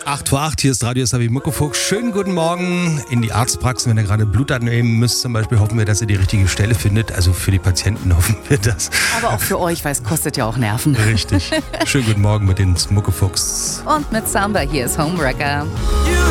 8 vor 8, hier ist Radio SAW Muckefuchs. Schönen guten Morgen in die Arztpraxen. Wenn ihr gerade Blut abnehmen müsst zum Beispiel, hoffen wir, dass ihr die richtige Stelle findet. Also für die Patienten hoffen wir das. Aber auch für euch, weil es kostet ja auch Nerven. Richtig. Schönen guten Morgen mit den Muckefuchs. Und mit Samba, hier ist Homewrecker.